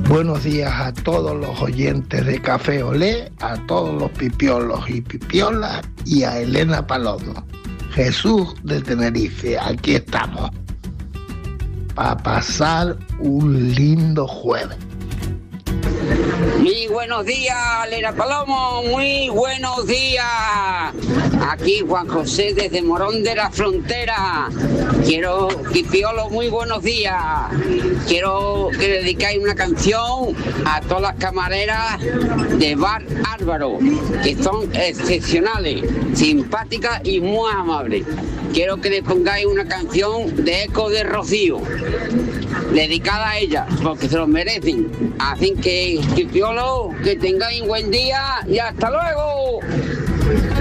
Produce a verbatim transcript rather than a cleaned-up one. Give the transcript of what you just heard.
Buenos días a todos los oyentes de Café Olé, a todos los pipiolos y pipiolas y a Elena Palomo. Jesús de Tenerife, aquí estamos para pasar un lindo jueves. Muy buenos días, Elena Palomo, muy buenos días. Aquí Juan José desde Morón de la Frontera. Quiero, Pipiolo, muy buenos días. Quiero que dedicáis una canción a todas las camareras de Bar Álvaro, que son excepcionales, simpáticas y muy amables. Quiero que le pongáis una canción de Eco de Rocío, dedicada a ellas, porque se lo merecen. Así que, Pipiolo, que tengáis un buen día y hasta luego.